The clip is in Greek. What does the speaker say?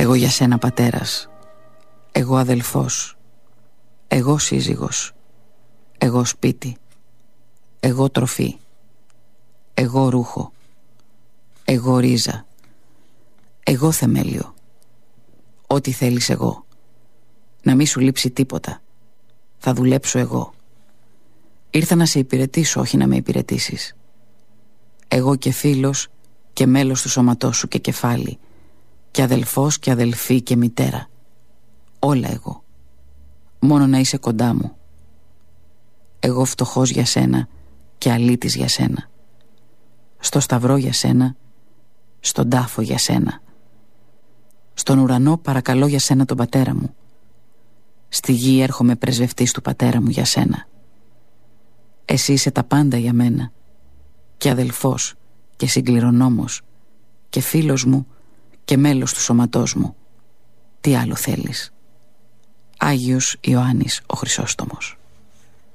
Εγώ για σένα πατέρας, εγώ αδελφός, εγώ σύζυγος, εγώ σπίτι, εγώ τροφή, εγώ ρούχο, εγώ ρίζα, εγώ θεμέλιο, ό,τι θέλεις εγώ. Να μη σου λείψει τίποτα. Θα δουλέψω εγώ. Ήρθα να σε υπηρετήσω, όχι να με υπηρετήσεις. Εγώ και φίλος και μέλος του σώματός σου και κεφάλι, και αδελφός και αδελφή και μητέρα. Όλα εγώ. Μόνο να είσαι κοντά μου. Εγώ φτωχός για σένα και αλήτης για σένα. Στο σταυρό για σένα, στον τάφο για σένα. Στον ουρανό παρακαλώ για σένα τον πατέρα μου. Στη γη έρχομαι πρεσβευτής του πατέρα μου για σένα. Εσύ είσαι τα πάντα για μένα, και αδελφός και συγκληρονόμος και φίλος μου και μέλος του σώματός μου. Τι άλλο θέλεις? Άγιος Ιωάννης ο Χρυσόστομος.